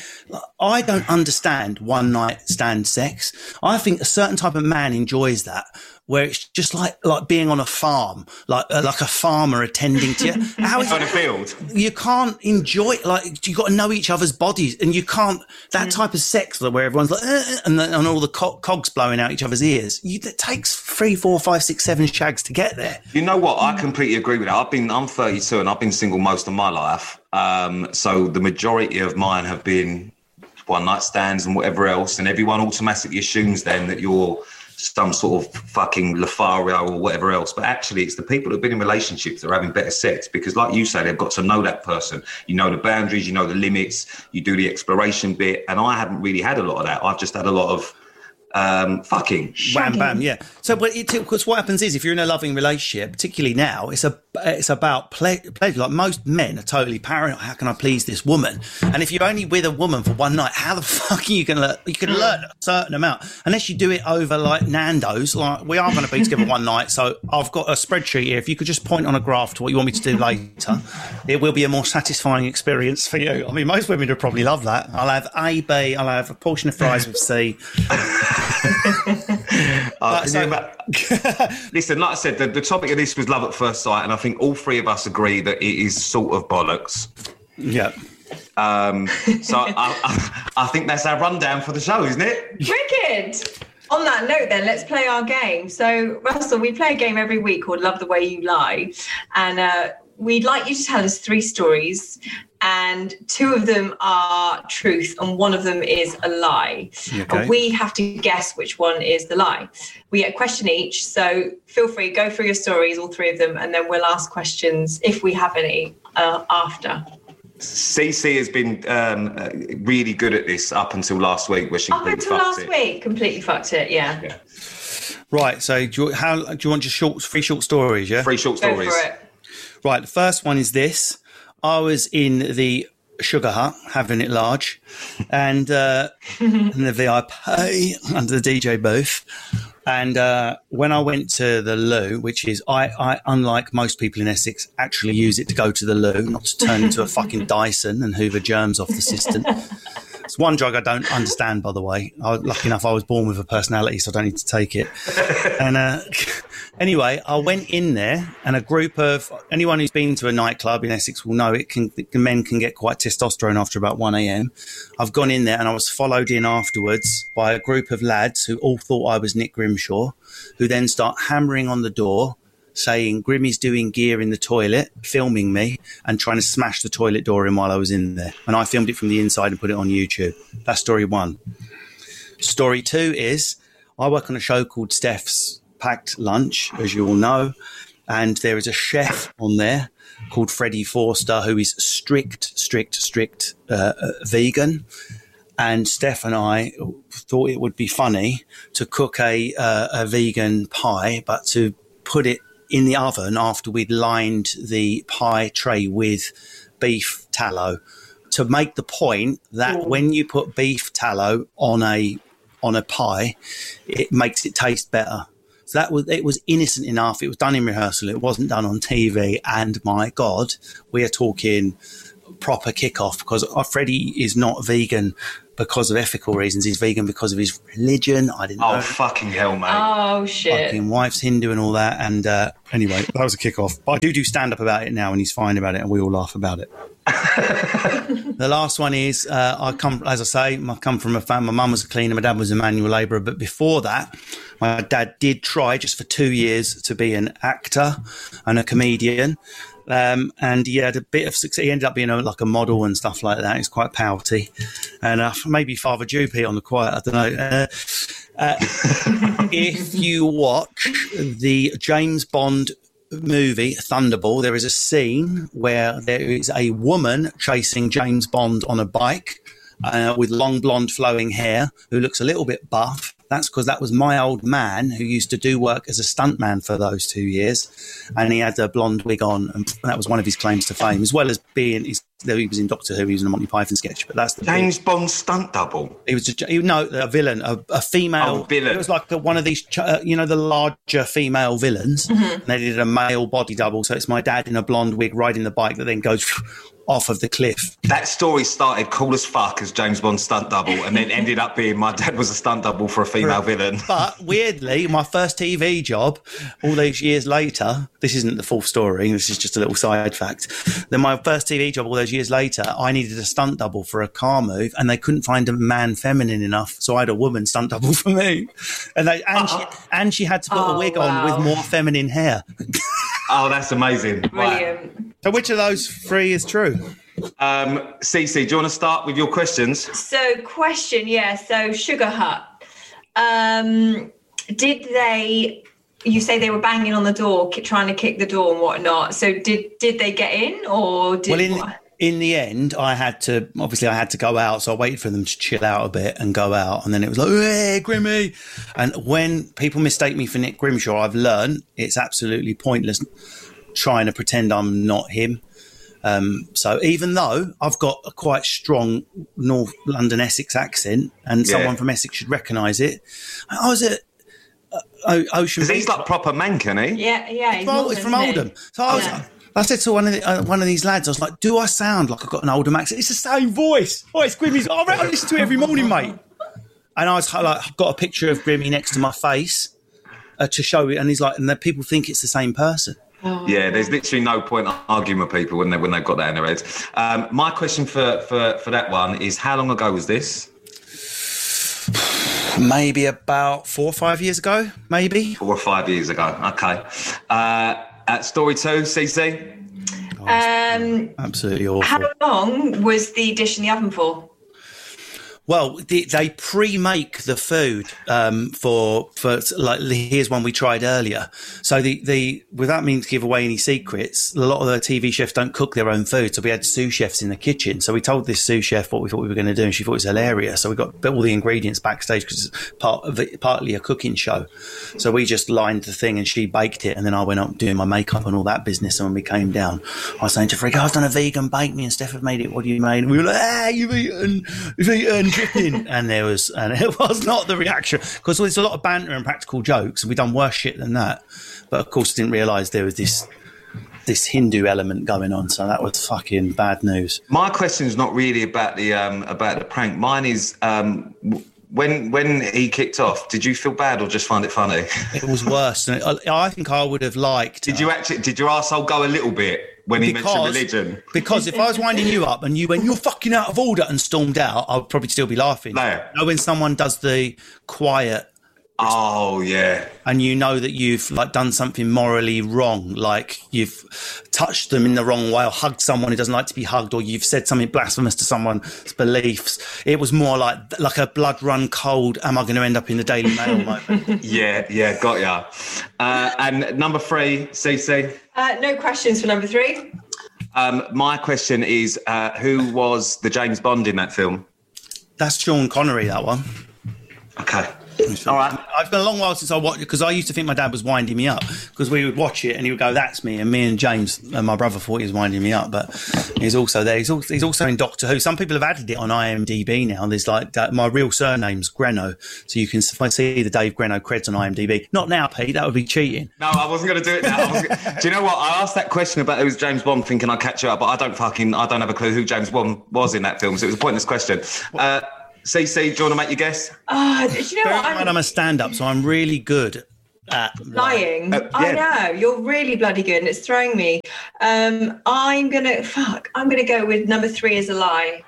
I don't understand one night stand sex. I think a certain type of man enjoys that, where it's just like like being on a farm, like uh, like a farmer attending to you. How is On a field. You can't enjoy it. Like you got to know each other's bodies, and you can't that type of sex where everyone's like uh, and, the, and all the co- cogs blowing out each other's ears. You, it takes three, four, five, six, seven shags to get there. You know what? I completely agree with that. I've been I'm thirty-two and I've been single most of my life. Um, so the majority of mine have been one night stands and whatever else, and everyone automatically assumes then that you're some sort of fucking Lothario or whatever else. But actually, it's the people that have been in relationships that are having better sex because, like you say, they've got to know that person. You know the boundaries, you know the limits, you do the exploration bit. And I haven't really had a lot of that. I've just had a lot of um, fucking. Wham, bam, yeah. So, but it, because what happens is if you're in a loving relationship, particularly now, it's a it's about ple- pleasure. Like most men are totally paranoid. How can I please this woman? And if you're only with a woman for one night, how the fuck are you going to learn? You can learn a certain amount unless you do it over like Nando's. Like we are going to be together one night, so I've got a spreadsheet here. If you could just point on a graph to what you want me to do later, it will be a more satisfying experience for you. I mean, most women would probably love that. I'll have A, B. I'll have a portion of fries with C. Uh, so, listen, like I said, the, the topic of this was love at first sight, and I think all three of us agree that it is sort of bollocks. Yeah. Um, so I, I, I think that's our rundown for the show, isn't it? Wicked. On that note, then, let's play our game. So, Russell, we play a game every week called Love the Way You Lie. And uh, we'd like you to tell us three stories. And two of them are truth and one of them is a lie. Okay. And we have to guess which one is the lie. We get a question each. So feel free, go through your stories, all three of them, and then we'll ask questions if we have any uh, after. Cece has been um, really good at this up until last week, where she Up until last it. week, completely fucked it, yeah. yeah. Right, so do you, how, do you want just short, three short stories, yeah? Three short Go stories. for it. Right, the first one is this. I was in the Sugar Hut, having it large, and uh, in the V I P under the D J booth. And uh, when I went to the loo, which is, I, I, unlike most people in Essex, actually use it to go to the loo, not to turn into a fucking Dyson and hoover germs off the system. It's one drug I don't understand, by the way. I, lucky enough, I was born with a personality, so I don't need to take it. And uh, anyway, I went in there, and a group of anyone who's been to a nightclub in Essex will know it can men can get quite testosterone after about one a.m. I've gone in there, and I was followed in afterwards by a group of lads who all thought I was Nick Grimshaw, who then start hammering on the door, saying Grimmy's doing gear in the toilet, filming me and trying to smash the toilet door in while I was in there. And I filmed it from the inside and put it on YouTube. That's story one. Story two is I work on a show called Steph's Packed Lunch, as you all know. and there is a chef on there called Freddie Forster who is strict, strict, strict uh, uh, vegan. And Steph and I thought it would be funny to cook a uh, a vegan pie, but to put it in the oven after we'd lined the pie tray with beef tallow, to make the point that Ooh. when you put beef tallow on a on a pie, it makes it taste better. So that was it was innocent enough. It was done in rehearsal. It wasn't done on T V. And my God, we are talking proper kickoff, because Freddie is not vegan because of ethical reasons. He's vegan because of his religion. I didn't oh, know. Oh, fucking hell, mate. Oh, shit. Fucking wife's Hindu and all that. And uh, anyway, that was a kick-off. But I do do stand-up about it now, and he's fine about it, and we all laugh about it. The last one is, uh, I come, as I say, I come from a family. My mum was a cleaner, my dad was a manual labourer. But before that, my dad did try just for two years to be an actor and a comedian. Um, and he had a bit of success. He ended up being a, like a model and stuff like that. He's quite pouty, and uh, maybe Father Droopy on the quiet. I don't know. Uh, uh, if you watch the James Bond movie Thunderball, there is a scene where there is a woman chasing James Bond on a bike uh, with long blonde flowing hair, who looks a little bit buff. That's because that was my old man who used to do work as a stuntman for those two years. And he had a blonde wig on, and that was one of his claims to fame, as well as being, he was in Doctor Who, he was in a Monty Python sketch. But that's the James big. Bond stunt double? He was, a, he, no, a villain, a, a female. Oh, villain. It was like a, one of these, uh, you know, the larger female villains. Mm-hmm. And they did a male body double. So it's my dad in a blonde wig riding the bike that then goes off of the cliff. That story started cool as fuck as James Bond stunt double, and then ended up being my dad was a stunt double for a female villain. But weirdly, my first T V job, all those years later, this isn't the full story, this is just a little side fact. Then my first T V job all those years later, I needed a stunt double for a car move, and they couldn't find a man feminine enough, so I had a woman stunt double for me. And they and, uh-uh. she, and she had to put oh, a wig wow. on with more feminine hair. Oh, that's amazing. Brilliant. Right. So which of those three is true? Um, Cece, do you want to start with your questions? So question, yeah. So Sugar Hut, um, did they, you say they were banging on the door, trying to kick the door and whatnot. So did, did they get in or did well, in, what? in the end, I had to, obviously I had to go out. So I waited for them to chill out a bit and go out. And then it was like, hey, Grimmy. And when people mistake me for Nick Grimshaw, I've learned it's absolutely pointless trying to pretend I'm not him. Um, so even though I've got a quite strong North London Essex accent, and yeah. someone from Essex should recognise it, I was at uh, Ocean Beach. He's like proper Manc, isn't he? Yeah, yeah. He's, Northern, he's from Oldham. So I was. Yeah. I said to one of the, uh, one of these lads, I was like, "Do I sound like I've got an Oldham accent?" It's the same voice. Oh, it's Grimmy's. Oh, I listen to it every morning, mate. And I was like, I've got a picture of Grimmy next to my face uh, to show it, and he's like, and then people think it's the same person. Oh. Yeah, there's literally no point arguing with people when they when they've got that in their heads. Um, my question for, for, for that one is, how long ago was this? Maybe about four or five years ago, maybe. Four or five years ago, okay. Uh, at story two, Cece? Oh, um, absolutely awful. How long was the dish in the oven for? Well, they, they pre-make the food um, for for like here's one we tried earlier. So the the without meaning to give away any secrets, a lot of the T V chefs don't cook their own food. So we had sous chefs in the kitchen. So we told this sous chef what we thought we were going to do, and she thought it was hilarious. So we got all the ingredients backstage because it's part of it, partly a cooking show. So we just lined the thing, and she baked it, and then I went up doing my makeup and all that business. And when we came down, I was saying to Frick, I've done a vegan bake. Me and Steph have made it. What do you made? And we were like, ah, you've eaten, you've eaten. And there was, and it was not the reaction, because there's a lot of banter and practical jokes, and we've done worse shit than that. But of course, I didn't realise there was this this Hindu element going on, so that was fucking bad news. My question is not really about the um, about the prank. Mine is um, when when he kicked off. Did you feel bad or just find it funny? It was worse. I, I think I would have liked. Did uh, you actually? Did your arsehole go a little bit? When he because, mentioned religion. Because if I was winding you up and you went, you're fucking out of order, and stormed out, I would probably still be laughing. No. You know, when someone does the quiet Oh, yeah. And you know that you've like done something morally wrong, like you've touched them in the wrong way or hugged someone who doesn't like to be hugged, or you've said something blasphemous to someone's beliefs. It was more like like a blood run cold, am I going to end up in the Daily Mail moment? Yeah, yeah, got ya. Uh, and number three, Cece? Uh, no questions for number three. Um, my question is, uh, who was the James Bond in that film? That's Sean Connery, that one. Okay. All right. It's been a long while since I watched it, because I used to think my dad was winding me up, because we would watch it and he would go, that's me. And me and James and my brother thought he was winding me up, but he's also there. He's also, he's also in Doctor Who. Some people have added it on I M D B now. There's like, uh, my real surname's Greno. So you can see the Dave Greno creds on I M D B. Not now, Pete. That would be cheating. No, I wasn't going to do it now. I was gonna... Do you know what? I asked that question about who's James Bond thinking I'd catch you up, but I don't fucking, I don't have a clue who James Bond was in that film. So it was a pointless question. Uh, C C, do you want to make your guess? Uh, do you know Bear what? in mind, I'm a stand-up, so I'm really good at lying. Uh, I yeah. know, you're really bloody good and it's throwing me. Um, I'm going to, fuck, I'm going to go with number three as a lie.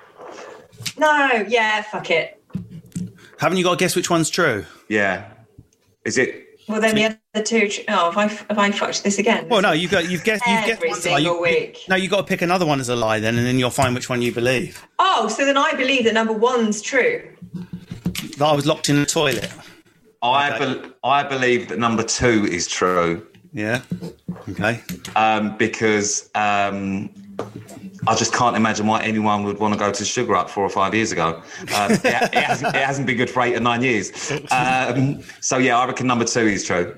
No, yeah, fuck it. Haven't you got to guess which one's true? Yeah. Is it? Well, then the other two, oh, have I, have I fucked this again? Well, no, you've got, you've guessed, you've guessed Every one's a lie. single You- week. No, you've got to pick another one as a lie then, and then you'll find which one you believe. Oh, so then I believe that number one's true. That I was locked in the toilet. I, Okay. be- I believe that number two is true. Yeah. Okay. Um, because um, I just can't imagine why anyone would want to go to Sugar Up four or five years ago. Um, it, it, hasn't, it hasn't been good for eight or nine years. Um, so, yeah, I reckon number two is true.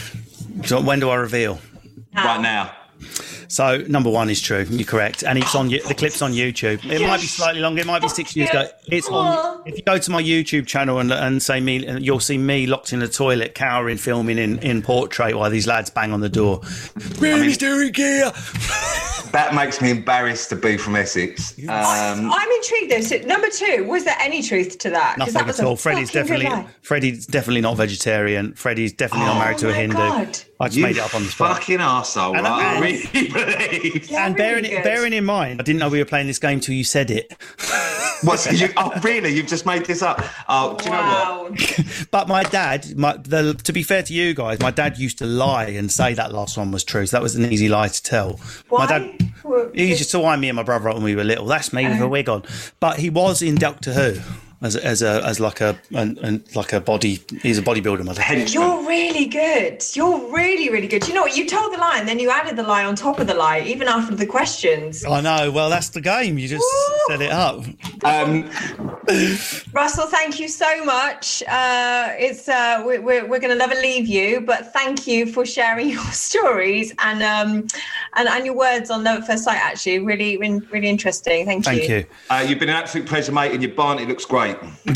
So when do I reveal? Now. Right now. So number one is true. You're correct, and it's on you- the clip's on YouTube. It might be slightly longer. It might be six years ago. It's on. If you go to my YouTube channel and, and say me, you'll see me locked in the toilet, cowering, filming in, in portrait while these lads bang on the door. Really steering gear. That makes me embarrassed to be from Essex. Um, I'm intrigued though. So number two, was there any truth to that? 'Cause Nothing that was at a all. Freddie's fucking good definitely lie. Freddie's definitely not vegetarian. Freddie's definitely not married to a my Hindu. God. I just you made it up on the spot. fucking arsehole, And right? I I'm- really believe. Yeah, And really bearing, good. bearing in mind, I didn't know we were playing this game till you said it. What, you, oh, really? You've just made this up? Oh, do you know what? Wow. But my dad, my, the, to be fair to you guys, my dad used to lie and say that last one was true. So that was an easy lie to tell. Why? My dad, he used to wind me and my brother up when we were little. That's me with a wig on. But he was in Doctor Who as a, as a as like a an, an, like a body. He's a bodybuilder. My dad. Henchman. You're really good. You're really, really good. You know what? You told the lie and then you added the lie on top of the lie, even after the questions. I know. Well, that's the game. You just Woo! set it up. Um, Russell, thank you so much. Uh, it's uh, we're we're, we're going to never leave you, but thank you for sharing your stories and um and, and your words on Love at First Sight. Actually, really, really, really interesting. Thank you. Thank you. uh, you've been an absolute pleasure, mate, and your barney looks great.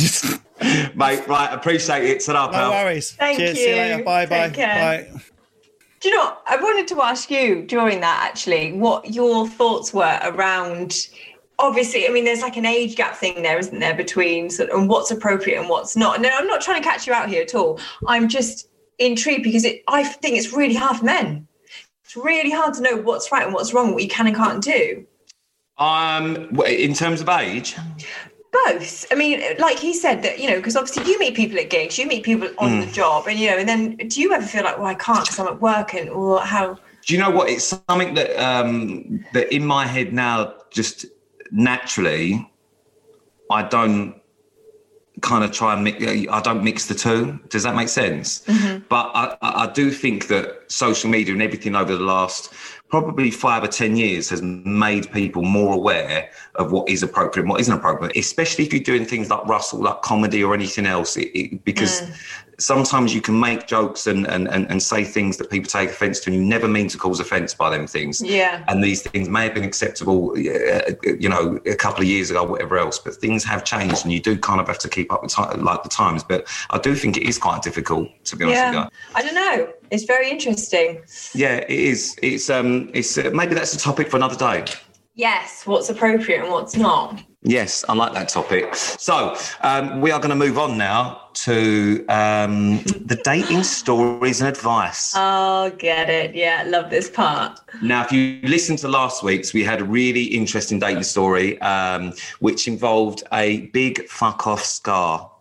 Mate, right, appreciate it. Set up, No pal. worries. Thank Cheers. See you you. later. Bye. Bye. Take care. Bye. Do you know what? I wanted to ask you during that actually what your thoughts were around. Obviously, I mean, there's like an age gap thing there, isn't there, between sort of, and what's appropriate and what's not. No, I'm not trying to catch you out here at all. I'm just intrigued because it, I think it's really hard for men. It's really hard to know what's right and what's wrong, what you can and can't do. Um, in terms of age, Both. I mean, like he said that, you know, because obviously you meet people at gigs, you meet people on Mm. the job, and, you know, and then do you ever feel like, well, I can't because I'm at work and, or how? do you know what? It's something that um, that in my head now, just naturally, I don't kind of try and mix, I don't mix the two. Does that make sense? Mm-hmm. But I, I I do think that social media and everything over the last probably five or ten years has made people more aware of what is appropriate and what isn't appropriate, especially if you're doing things like Russell, like comedy or anything else, it, it, because Mm. sometimes you can make jokes and, and, and, and say things that people take offence to, and you never mean to cause offence by them things. Yeah. And these things may have been acceptable, uh, you know, a couple of years ago, whatever else, but things have changed and you do kind of have to keep up with time, like the times. But I do think it is quite difficult, to be honest with you. Yeah. I don't know. It's very interesting. Yeah, it is. It's um, it's uh, maybe that's a topic for another day. Yes, what's appropriate and what's not. Yes, I like that topic. So um, we are going to move on now to um, the dating stories and advice. Oh, get it. Yeah, love this part. Now, if you listened to last week's, we had a really interesting dating story, um, which involved a big fuck off scar.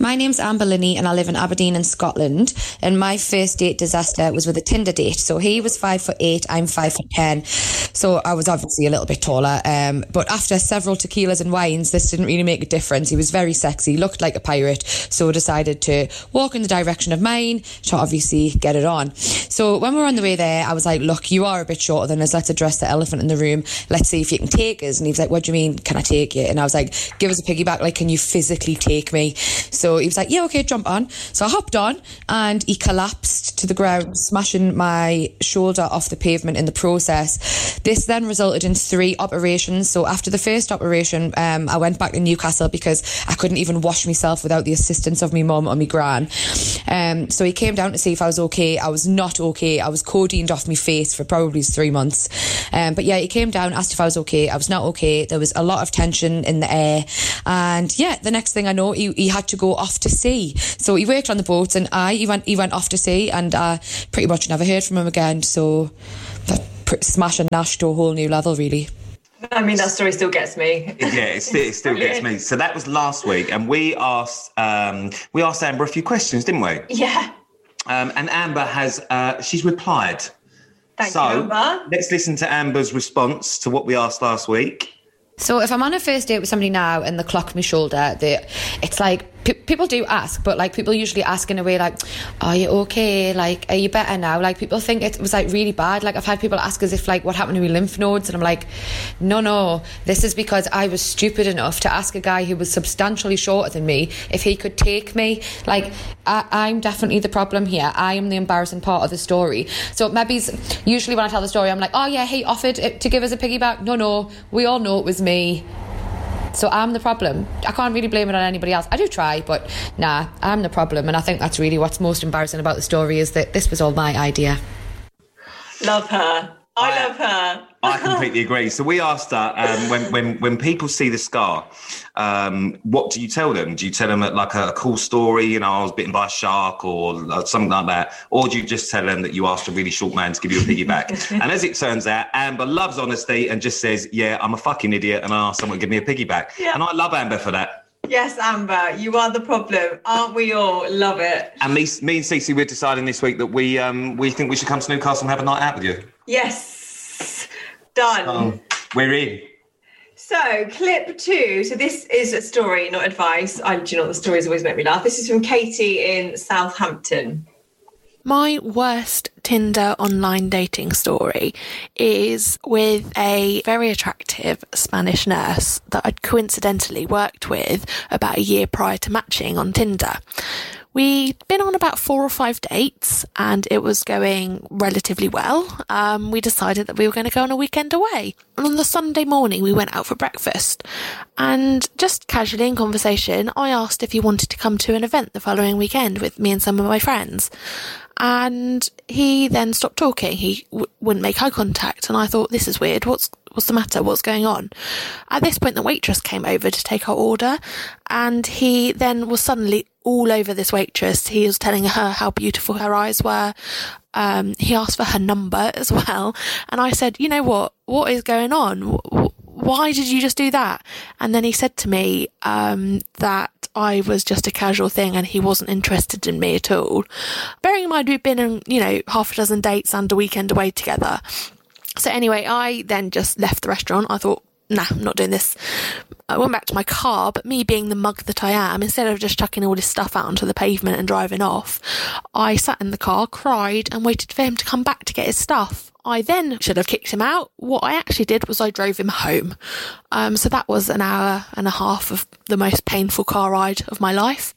My name's Amber Linney and I live in Aberdeen in Scotland, and my first date disaster was with a Tinder date. So he was five foot eight, I'm five foot ten, so I was obviously a little bit taller, um, but after several tequilas and wines, this didn't really make a difference. He was very sexy, looked like a pirate, so I decided to walk in the direction of mine to obviously get it on. So when we were on the way there, I was like, look, you are a bit shorter than us, let's address the elephant in the room, let's see if you can take us. And he was like, what do you mean, can I take you? And I was like, give us a piggyback, like, can you physically take me? So he was like, yeah, okay, jump on. So I hopped on and he collapsed to the ground, smashing my shoulder off the pavement in the process. This then resulted in three operations. So after the first operation, um, I went back to Newcastle because I couldn't even wash myself without the assistance of my mum or my gran. Um, so he came down to see if I was okay. I was not okay. I was codeined off my face for probably three months. Um, but yeah, he came down, asked if I was okay. I was not okay. There was a lot of tension in the air. And yeah, the next thing I know, he, he had to go off to sea. So he worked on the boats, and I he went he went off to sea, and I pretty much never heard from him again. So that smash and nash to a whole new level, really. I mean, that story still gets me. Yeah, it still, it still gets me. So that was last week, and we asked um, we asked Amber a few questions, didn't we? Yeah. Um, and Amber has uh, she's replied. Thank so, you, Amber. Let's listen to Amber's response to what we asked last week. So if I'm on a first date with somebody now and they clock my shoulder, they, it's like, pe- people do ask, but like people usually ask in a way like, are you okay? Like, are you better now? Like people think it was like really bad. Like I've had people ask as if like, what happened to my lymph nodes? And I'm like, no, no, this is because I was stupid enough to ask a guy who was substantially shorter than me if he could take me. Like I, I'm definitely the problem here. I am the embarrassing part of the story. So maybe usually when I tell the story, I'm like, oh yeah, he offered to give us a piggyback. No, no, we all know it was me. So I'm the problem. I can't really blame it on anybody else. I do try, but nah, I'm the problem. And I think that's really what's most embarrassing about the story, is that this was all my idea. Love her. I, I love her. I completely agree. So we asked her, um, when, when, when people see the scar, um, what do you tell them? Do you tell them like a, a cool story, you know, I was bitten by a shark or something like that? Or do you just tell them that you asked a really short man to give you a piggyback? And as it turns out, Amber loves honesty and just says, yeah, I'm a fucking idiot and I asked someone to give me a piggyback. Yeah. And I love Amber for that. Yes, Amber, you are the problem. Aren't we all? Love it. And me, me and Cece, we're deciding this week that we um, we think we should come to Newcastle and have a night out with you. Yes. Done. Um, we're in. So, clip two. So this is a story, not advice. I, do you know what, the stories always make me laugh. This is from Katie in Southampton. My worst Tinder online dating story is with a very attractive Spanish nurse that I'd coincidentally worked with about a year prior to matching on Tinder. We'd been on about four or five dates and it was going relatively well. Um, we decided that we were going to go on a weekend away. And on the Sunday morning, we went out for breakfast. And just casually in conversation, I asked if he wanted to come to an event the following weekend with me and some of my friends. And he then stopped talking. He w- wouldn't make eye contact. And I thought, this is weird. What's what's the matter? What's going on? At this point, the waitress came over to take our order. And he then was suddenly all over this waitress. He was telling her how beautiful her eyes were. Um, he asked for her number as well. And I said, you know what? What is going on? Why did you just do that? And then he said to me um, that I was just a casual thing and he wasn't interested in me at all. Bearing in mind we'd been in, you know, half a dozen dates and a weekend away together. So anyway, I then just left the restaurant. I thought, nah, I'm not doing this. I went back to my car, but me being the mug that I am, instead of just chucking all this stuff out onto the pavement and driving off, I sat in the car, cried and waited for him to come back to get his stuff. I then should have kicked him out. What I actually did was I drove him home. Um, so that was an hour and a half of the most painful car ride of my life.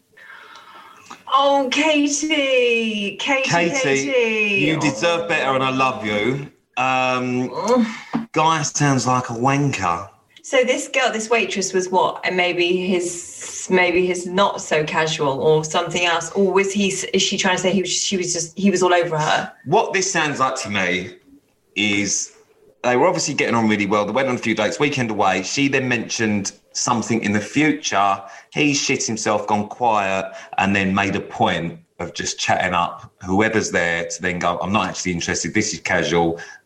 Oh, Katie, Katie, Katie, Katie. you deserve better and I love you. Um, guy sounds like a wanker. So this girl, this waitress was what? And maybe his, maybe his not so casual or something else. Or was he, is she trying to say he was, she was just, he was all over her? What this sounds like to me is they were obviously getting on really well. They went on a few dates, weekend away. She then mentioned something in the future. He shit himself, gone quiet, and then made a point of just chatting up whoever's there to then go, I'm not actually interested. This is casual.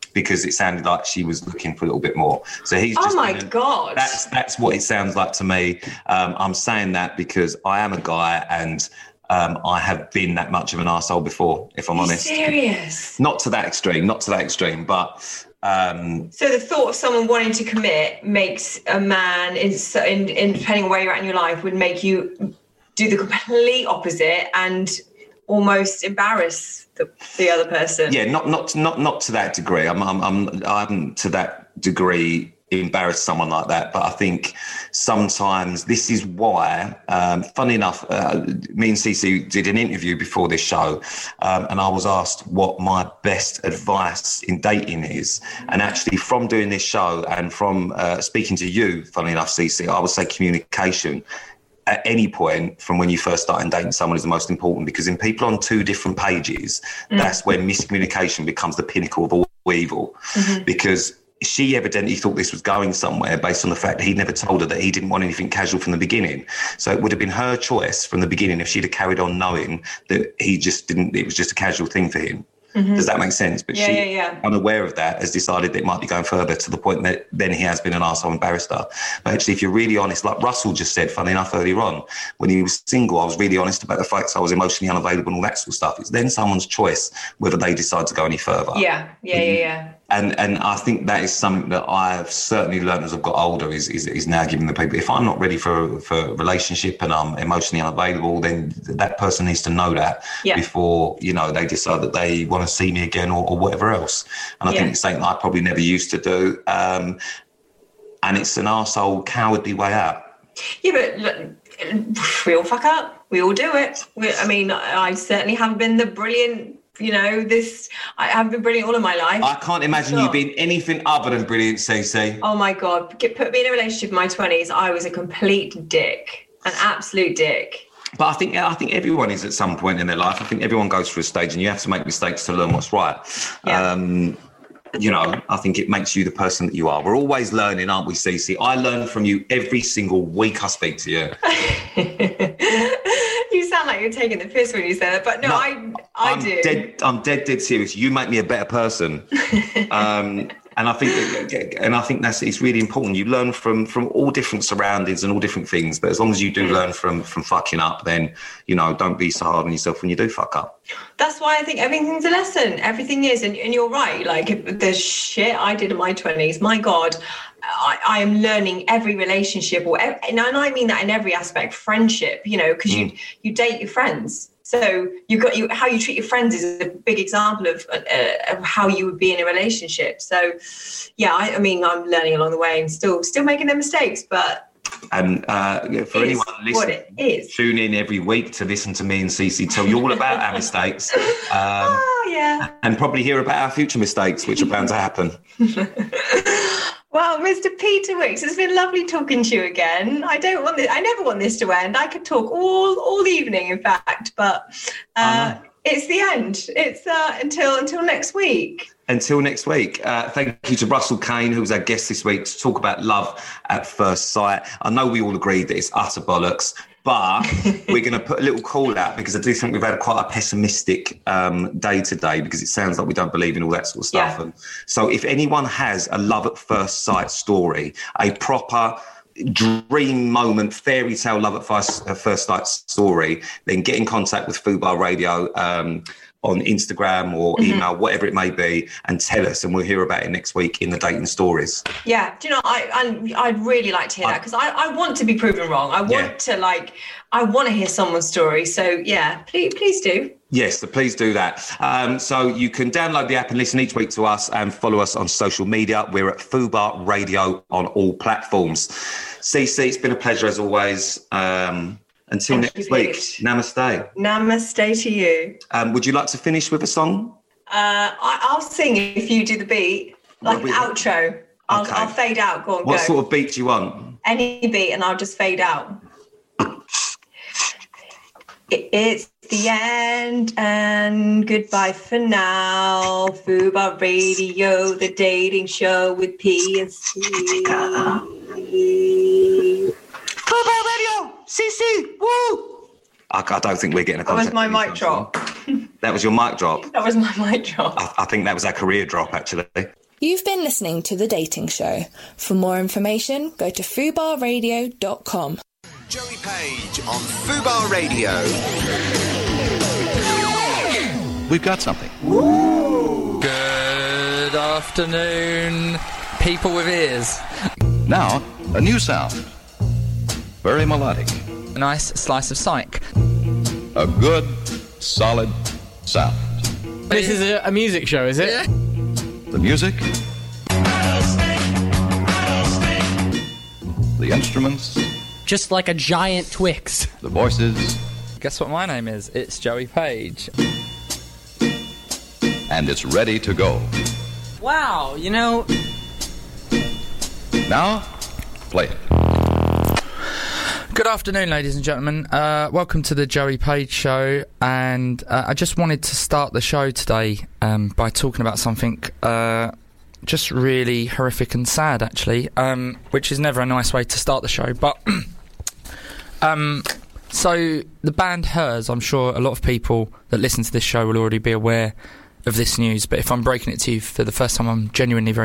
because it sounded like she was looking for a little bit more. So he's oh just my gonna, God. That's that's what it sounds like to me. Um, I'm saying that because I am a guy and um, I have been that much of an arsehole before, if I'm Are you honest. serious? Not to that extreme, not to that extreme, but... Um, so the thought of someone wanting to commit makes a man, in, in, in depending on where you're at in your life, would make you do the complete opposite and almost embarrass the, the other person. Yeah, not not not not to that degree. I'm I'm I'm I'm to that degree embarrass someone like that, but I think sometimes this is why. Um, funny enough, uh, me and Cece did an interview before this show, um, and I was asked what my best advice in dating is. And actually, from doing this show and from uh, speaking to you, funny enough, Cece, I would say communication. At any point from when you first start dating someone is the most important, because in people on two different pages, mm. that's when miscommunication becomes the pinnacle of all evil. Mm-hmm. Because she evidently thought this was going somewhere based on the fact that he'd never told her that he didn't want anything casual from the beginning. So it would have been her choice from the beginning if she'd have carried on knowing that he just didn't, it was just a casual thing for him. Mm-hmm. Does that make sense? But yeah, she, yeah, yeah. unaware of that, has decided that it might be going further to the point that then he has been an arsehole and barrister. But actually, if you're really honest, like Russell just said, funny enough, earlier on, when he was single, I was really honest about the fact I was emotionally unavailable and all that sort of stuff. It's then someone's choice whether they decide to go any further. Yeah, yeah, yeah, yeah. And and I think that is something that I've certainly learned as I've got older is is, is now giving the people, if I'm not ready for, for a relationship and I'm emotionally unavailable, then that person needs to know that yeah. before, you know, they decide that they want to see me again or, or whatever else. And I yeah. think it's something I probably never used to do. Um, and it's an arsehole, cowardly way out. Yeah, but look, we all fuck up. We all do it. We, I mean, I certainly haven't been the brilliant... You know, this, I have been brilliant all of my life. I can't imagine sure. you being anything other than brilliant, Cece. Oh my God. Get, put me in a relationship in my twenties. I was a complete dick, an absolute dick. But I think I think everyone is at some point in their life. I think everyone goes through a stage and you have to make mistakes to learn what's right. Yeah. Um, you know, I think it makes you the person that you are. We're always learning, aren't we, Cece? I learn from you every single week I speak to you. You sound like you're taking the piss when you say that, but no, no I I I'm do. Dead, I'm dead, dead serious. You make me a better person. um, and I think, and I think that's it's really important. You learn from from all different surroundings and all different things. But as long as you do mm. learn from from fucking up, then you know, don't be so hard on yourself when you do fuck up. That's why I think everything's a lesson. Everything is, and, and you're right. Like if the shit I did in my twenties, my God. I, I am learning every relationship, or every, and I mean that in every aspect, friendship, you know, because mm. you you date your friends. So you've got you how you treat your friends is a big example of, uh, of how you would be in a relationship. So, yeah, I, I mean, I'm learning along the way and still still making their mistakes, but. And uh, for anyone listening, tune in every week to listen to me and Cece tell you all about our mistakes. Um, oh, yeah. And probably hear about our future mistakes, which are bound to happen. Well, Mister Peter Wicks, it's been lovely talking to you again. I don't want this, I never want this to end. I could talk all all evening, in fact, but uh, it's the end. It's uh, until until next week. Until next week. Uh, thank you to Russell Kane, who was our guest this week, to talk about love at first sight. I know we all agreed that it's utter bollocks, but we're going to put a little call out because I do think we've had quite a pessimistic um, day today because it sounds like we don't believe in all that sort of stuff. Yeah. And so if anyone has a love at first sight story, a proper dream moment, fairy tale love at first, uh, first sight story, then get in contact with Fubar Radio um, on Instagram or mm-hmm. email, whatever it may be, and tell us, and we'll hear about it next week in the Dating Stories. Yeah, do you know, I, I, I'd really like to hear I, that because I, I want to be proven wrong. I want yeah. to, like, I want to hear someone's story. So, yeah, please, please do. Yes, please do that. Um, so you can download the app and listen each week to us and follow us on social media. We're at Fubar Radio on all platforms. Cece, it's been a pleasure as always. Um, until Thank next week, namaste. Namaste to you. Um, would you like to finish with a song? Uh, I, I'll sing if you do the beat, like an outro. I'll, okay. I'll fade out. Go on, What go. sort of beat do you want? Any beat, and I'll just fade out. It's the end and goodbye for now. Fubar Radio, the dating show with P and C. Fubar Radio, C C, woo! I, I don't think we're getting a contact. That was my mic drop. That was your mic drop? That was my mic drop. I, I think that was our career drop, actually. You've been listening to The Dating Show. For more information, go to fubar radio dot com. Joey Page on Fubar Radio. We've got something. Woo! Good afternoon, people with ears. Now, a new sound. Very melodic. A nice slice of psych. A good, solid sound. This is a, a music show, is it? Yeah. The music. The instruments. Just like a giant Twix. The voices. Guess what my name is? It's Joey Page. And it's ready to go. Wow, you know... Now, play it. Good afternoon, ladies and gentlemen. Uh, welcome to the Joey Page Show. And uh, I just wanted to start the show today um, by talking about something uh, just really horrific and sad, actually, um, which is never a nice way to start the show. But... um, so, the band Hers, I'm sure a lot of people that listen to this show will already be aware of this news, but if I'm breaking it to you for the first time, I'm genuinely very